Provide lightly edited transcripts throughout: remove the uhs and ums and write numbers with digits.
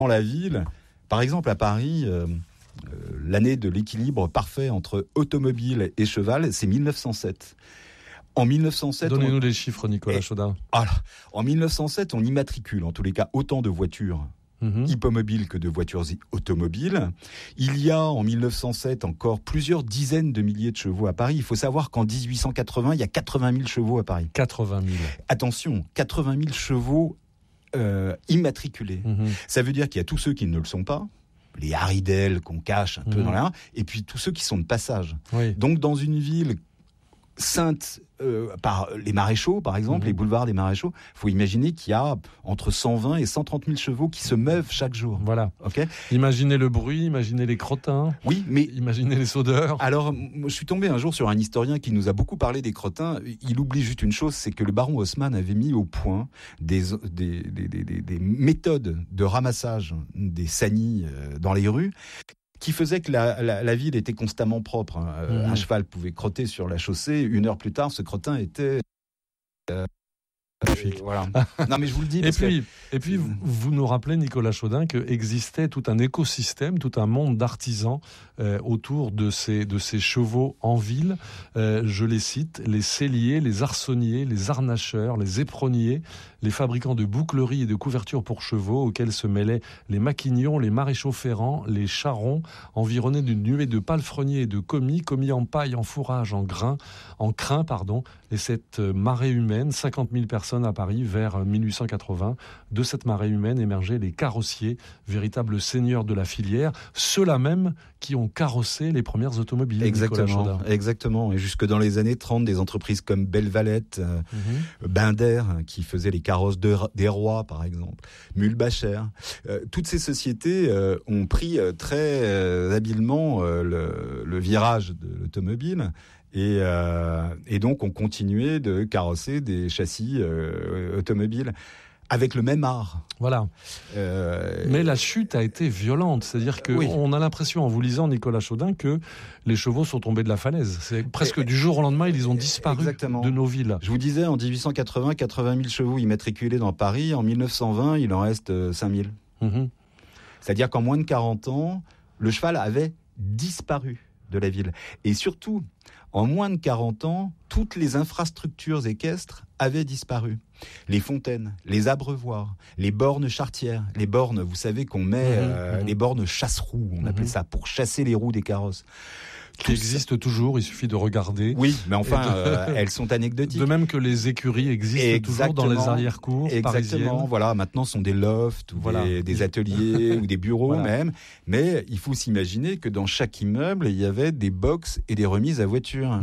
dans la ville. Par exemple, à Paris, l'année de l'équilibre parfait entre automobile et cheval, c'est 1907. En 1907, donnez-nous les chiffres, Nicolas Chaudin. En 1907, on immatricule, en tous les cas, autant de voitures hippomobiles que de voitures automobiles. Il y a, en 1907, encore plusieurs dizaines de milliers de chevaux à Paris. Il faut savoir qu'en 1880, il y a 80 000 chevaux à Paris. 80 000. Attention, 80 000 chevaux immatriculés. Ça veut dire qu'il y a tous ceux qui ne le sont pas, les haridelles qu'on cache un peu dans l'air, et puis tous ceux qui sont de passage. Oui. Donc, dans une ville sainte par les maréchaux, par exemple, les boulevards des maréchaux, il faut imaginer qu'il y a entre 120 et 130 000 chevaux qui se meuvent chaque jour. Voilà. Okay. Imaginez le bruit, imaginez les crottins. Oui, mais imaginez les odeurs. Alors, je suis tombé un jour sur un historien qui nous a beaucoup parlé des crottins. Il oublie juste une chose, c'est que le baron Haussmann avait mis au point des méthodes de ramassage des sanis dans les rues, qui faisait que la ville était constamment propre. Un cheval pouvait crotter sur la chaussée. 1 heure plus tard, ce crottin était... voilà. Non, mais je vous le dis. Et puis, vous nous rappelez, Nicolas Chaudin, qu'existait tout un écosystème, tout un monde d'artisans autour de ces chevaux en ville. Je les cite, les selliers, les arçonniers, les harnacheurs, les éperonniers, les fabricants de boucleries et de couvertures pour chevaux, auxquels se mêlaient les maquignons, les maréchaux ferrants, les charrons, environnés d'une nuée de palefreniers et de commis en paille, en fourrage, en crin, et cette marée humaine, 50 000 personnes à Paris vers 1880. De cette marée humaine émergeaient les carrossiers, véritables seigneurs de la filière, ceux-là même qui ont carrossé les premières automobiles. Exactement. Et jusque dans les années 30, des entreprises comme Belvalette, Binder, qui faisaient les carrosses des rois, par exemple, Mulbacher. Toutes ces sociétés ont pris très habilement le virage de l'automobile. Et donc, on continuait de carrosser des châssis automobiles avec le même art. Voilà. Mais la chute a été violente. C'est-à-dire qu'on a l'impression, en vous lisant, Nicolas Chaudin, que les chevaux sont tombés de la falaise. C'est presque du jour au lendemain, ils ont disparu de nos villes. Je vous disais, en 1880, 80 000 chevaux immatriculés dans Paris. En 1920, il en reste 5 000. C'est-à-dire qu'en moins de 40 ans, le cheval avait disparu de la ville. Et surtout, en moins de 40 ans, toutes les infrastructures équestres avaient disparu. Les fontaines, les abreuvoirs, les bornes charretières, les bornes, vous savez qu'on met les bornes chasse-roues, on appelait ça, pour chasser les roues des carrosses. Qui existent toujours, il suffit de regarder. Oui, mais enfin, elles sont anecdotiques. De même que les écuries existent toujours dans les arrière-cours parisiennes. Voilà, maintenant ce sont des lofts, ou des ateliers, ou des bureaux même. Mais il faut s'imaginer que dans chaque immeuble, il y avait des box et des remises à voitures.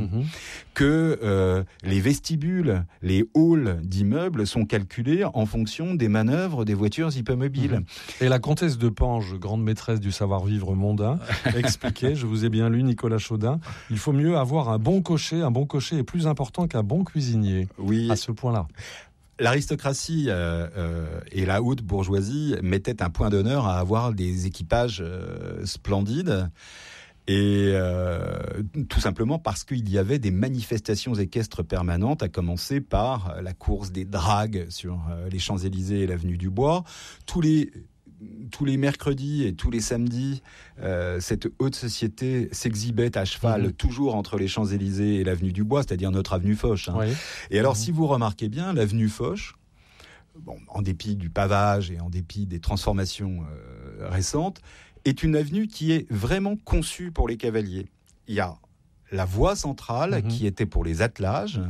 Que les vestibules, les halls d'immeubles sont calculés en fonction des manœuvres des voitures hippomobiles. Et la comtesse de Pange, grande maîtresse du savoir-vivre mondain, expliquait, je vous ai bien lu, Nicolas Chaudin, il faut mieux avoir un bon cocher. Un bon cocher est plus important qu'un bon cuisinier. Oui. À ce point-là. L'aristocratie et la haute bourgeoisie mettaient un point d'honneur à avoir des équipages splendides. Et tout simplement parce qu'il y avait des manifestations équestres permanentes, à commencer par la course des dragues sur les Champs-Élysées et l'avenue du Bois. Tous les mercredis et tous les samedis, cette haute société s'exhibait à cheval, toujours entre les Champs-Élysées et l'avenue du Bois, c'est-à-dire notre avenue Foch. Oui. Et alors, si vous remarquez bien, l'avenue Foch, en dépit du pavage et en dépit des transformations récentes, est une avenue qui est vraiment conçue pour les cavaliers. Il y a la voie centrale qui était pour les attelages,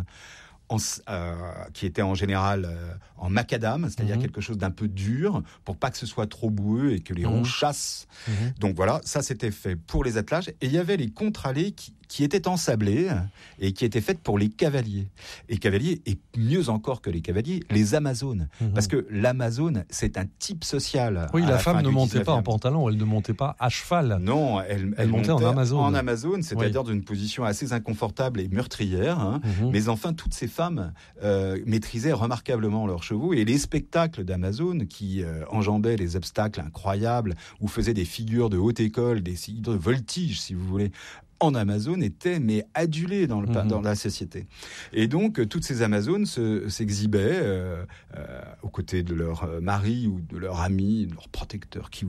qui était en général en macadam, c'est-à-dire quelque chose d'un peu dur, pour pas que ce soit trop boueux et que les roues chassent. Donc voilà, ça c'était fait pour les attelages. Et il y avait les contre-allées qui étaient ensablées et qui étaient faites pour les cavaliers. Et cavaliers, et mieux encore que les cavaliers, les Amazones. Parce que l'Amazone, c'est un type social. Oui, la femme ne montait pas en pantalon, elle ne montait pas à cheval. Non, elle montait en Amazone. En Amazone, c'est-à-dire d'une position assez inconfortable et meurtrière. Mais enfin, toutes ces femmes maîtrisaient remarquablement leurs chevaux. Et les spectacles d'Amazone qui enjambaient les obstacles incroyables, ou faisaient des figures de haute école, des figures de voltige, si vous voulez, en Amazone étaient adulées dans la société. Et donc toutes ces Amazones s'exhibaient aux côtés de leur mari ou de leur ami, de leur protecteur, qui